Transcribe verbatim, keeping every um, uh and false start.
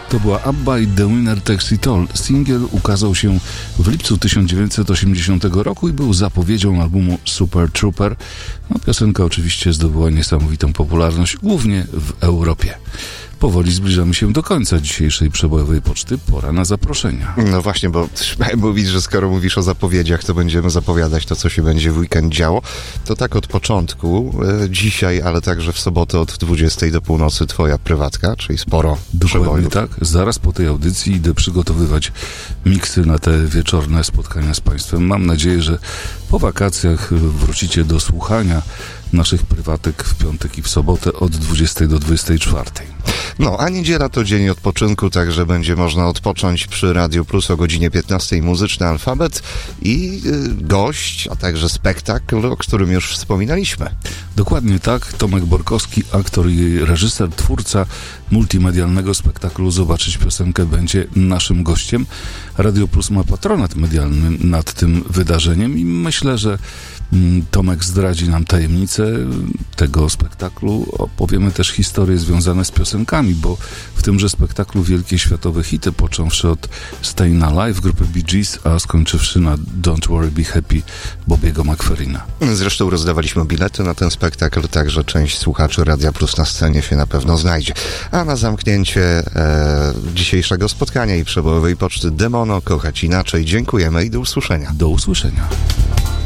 To była ABBA i The Winner Takes It All. Singiel ukazał się w lipcu tysiąc dziewięćset osiemdziesiątego roku i był zapowiedzią albumu Super Trooper. No, piosenka oczywiście zdobyła niesamowitą popularność, głównie w Europie. Powoli zbliżamy się do końca dzisiejszej przebojowej poczty. Pora na zaproszenia. No właśnie, bo trzeba mówić, że skoro mówisz o zapowiedziach, to będziemy zapowiadać to, co się będzie w weekend działo. To tak od początku, e, dzisiaj, ale także w sobotę od dwudziestej do północy twoja prywatka, czyli sporo Dokładnie tak. Zaraz po tej audycji idę przygotowywać miksy na te wieczorne spotkania z Państwem. Mam nadzieję, że po wakacjach wrócicie do słuchania naszych prywatek w piątek i w sobotę od dwudziestej do dwudziestej czwartej. No, a niedziela to dzień odpoczynku, także będzie można odpocząć przy Radiu Plus o godzinie piętnastej. Muzyczny Alfabet i y, gość, a także spektakl, o którym już wspominaliśmy. Dokładnie tak. Tomek Borkowski, aktor i reżyser, twórca multimedialnego spektaklu Zobaczyć piosenkę, będzie naszym gościem. Radio Plus ma patronat medialny nad tym wydarzeniem i myślę, że Tomek zdradzi nam tajemnicę tego spektaklu. Opowiemy też historie związane z piosenkami, bo w tymże spektaklu wielkie światowe hity, począwszy od Stayin' Alive grupy Bee Gees, a skończywszy na Don't Worry Be Happy Bobiego McFerrina. Zresztą rozdawaliśmy bilety na ten spektakl, także część słuchaczy Radia Plus na scenie się na pewno znajdzie. A na zamknięcie e, dzisiejszego spotkania i przebojowej poczty Demono, Kochać Inaczej. Dziękujemy i do usłyszenia. Do usłyszenia.